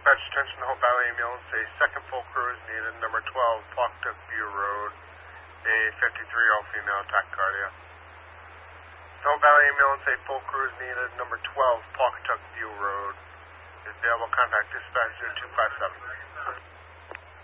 Dispatch attention to Hope Valley Ambulance. A second full crew is needed. Number 12, Pawcatuck View Road. A 53-year-old female tachycardia. Hope Valley Ambulance, a full crew is needed. Number 12, Pawcatuck View Road. Is available. Contact dispatch 0257.